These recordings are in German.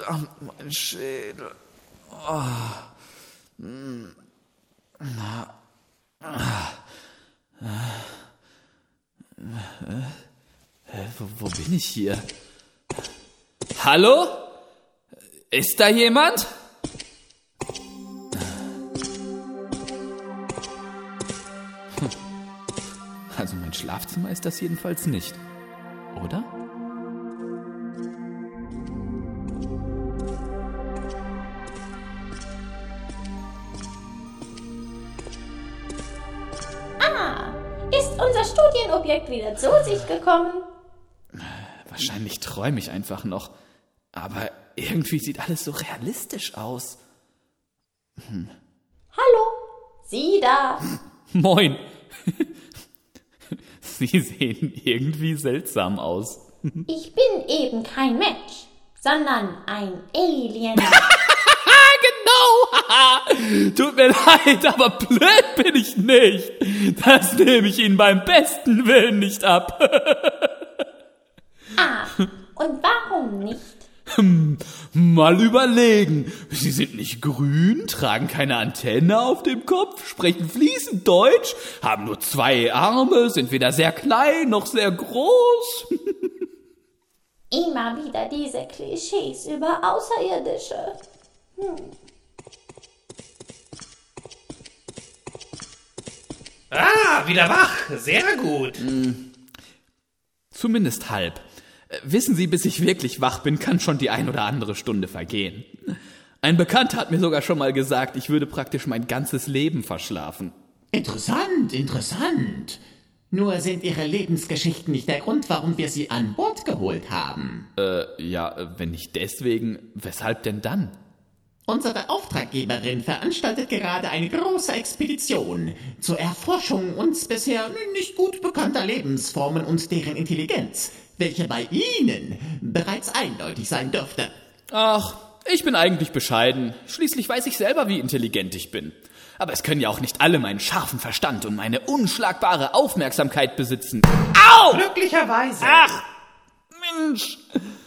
mein Schädel. Wo bin ich hier? Hallo? Ist da jemand? Also mein Schlafzimmer ist das jedenfalls nicht, oder? Ist unser Studienobjekt wieder zu sich gekommen? Wahrscheinlich träume ich einfach noch. Aber irgendwie sieht alles so realistisch aus. Hallo, Sie da. Moin. Sie sehen irgendwie seltsam aus. Ich bin eben kein Mensch, sondern ein Alien. Genau! Tut mir leid, aber blöd bin ich nicht. Das nehme ich Ihnen beim besten Willen nicht ab. Und warum nicht? Mal überlegen. Sie sind nicht grün, tragen keine Antenne auf dem Kopf, sprechen fließend Deutsch, haben nur 2 Arme, sind weder sehr klein noch sehr groß. Immer wieder diese Klischees über Außerirdische. Wieder wach. Sehr gut. Zumindest halb. Wissen Sie, bis ich wirklich wach bin, kann schon die 1 oder andere Stunde vergehen. Ein Bekannter hat mir sogar schon mal gesagt, ich würde praktisch mein ganzes Leben verschlafen. Interessant. Nur sind Ihre Lebensgeschichten nicht der Grund, warum wir Sie an Bord geholt haben. Wenn nicht deswegen, weshalb denn dann? Unsere Auftraggeberin veranstaltet gerade eine große Expedition zur Erforschung uns bisher nicht gut bekannter Lebensformen und deren Intelligenz, welche bei Ihnen bereits eindeutig sein dürfte. Ach, ich bin eigentlich bescheiden. Schließlich weiß ich selber, wie intelligent ich bin. Aber es können ja auch nicht alle meinen scharfen Verstand und meine unschlagbare Aufmerksamkeit besitzen. Au! Glücklicherweise. Ach, Mensch.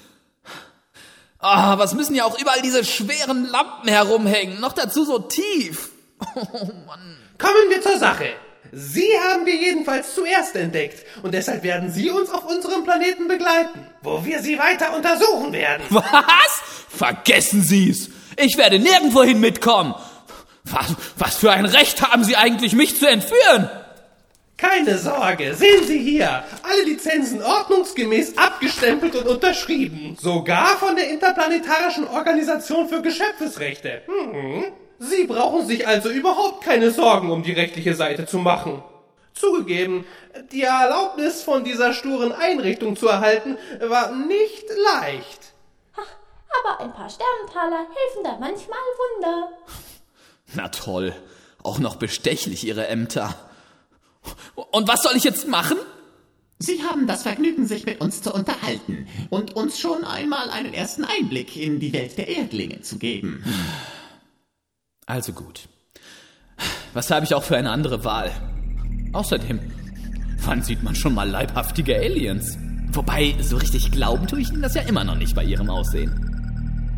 Was müssen ja auch überall diese schweren Lampen herumhängen. Noch dazu so tief. Oh Mann. Kommen wir zur Sache. Sie haben wir jedenfalls zuerst entdeckt und deshalb werden Sie uns auf unserem Planeten begleiten, wo wir Sie weiter untersuchen werden. Was? Vergessen Sie's. Ich werde nirgendwohin mitkommen. Was für ein Recht haben Sie eigentlich, mich zu entführen? Keine Sorge, sehen Sie hier. Alle Lizenzen ordnungsgemäß abgestempelt und unterschrieben. Sogar von der Interplanetarischen Organisation für Geschöpfesrechte. Sie brauchen sich also überhaupt keine Sorgen um die rechtliche Seite zu machen. Zugegeben, die Erlaubnis von dieser sturen Einrichtung zu erhalten, war nicht leicht. Aber ein paar Sternentaler helfen da manchmal Wunder. Na toll, auch noch bestechlich Ihre Ämter. Und was soll ich jetzt machen? Sie haben das Vergnügen, sich mit uns zu unterhalten und uns schon einmal einen ersten Einblick in die Welt der Erdlinge zu geben. Also gut. Was habe ich auch für eine andere Wahl? Außerdem, wann sieht man schon mal leibhaftige Aliens? Wobei, so richtig glauben tue ich Ihnen das ja immer noch nicht bei Ihrem Aussehen.